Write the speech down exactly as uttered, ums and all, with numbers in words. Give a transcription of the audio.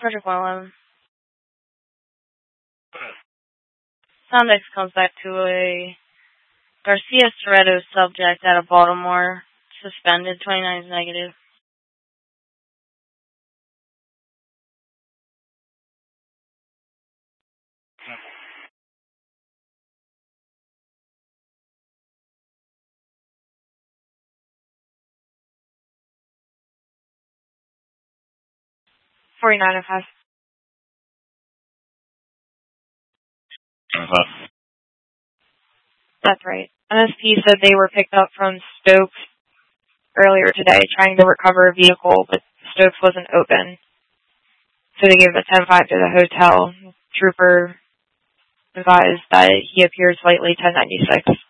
Project one eleven. Sondex comes back to a Garcia Soreto subject out of Baltimore. Suspended. twenty-nine is negative. forty-nine and five. Uh-huh. That's right. N S P said they were picked up from Stokes earlier today trying to recover a vehicle, but Stokes wasn't open. So they gave a ten five to the hotel. Trooper advised that he appeared slightly ten ninety-six.